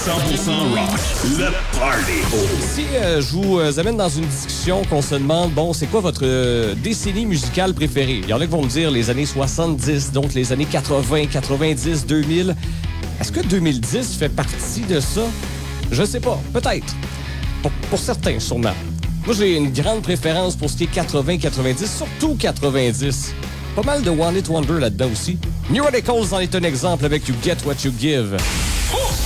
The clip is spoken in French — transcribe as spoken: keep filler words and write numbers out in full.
cent pour cent rock, le party. Si euh, je vous euh, amène dans une discussion qu'on se demande, bon, c'est quoi votre euh, décennie musicale préférée? Il y en a qui vont me dire les années soixante-dix, donc les années quatre-vingts, quatre-vingt-dix, deux mille. Est-ce que deux mille dix fait partie de ça? Je sais pas, peut-être. Pour, pour certains, sûrement. Moi, j'ai une grande préférence pour ce qui est quatre-vingts quatre-vingt-dix, surtout quatre-vingt-dix. Pas mal de One Hit Wonder là-dedans aussi. New Radicals en est un exemple avec You Get What You Give.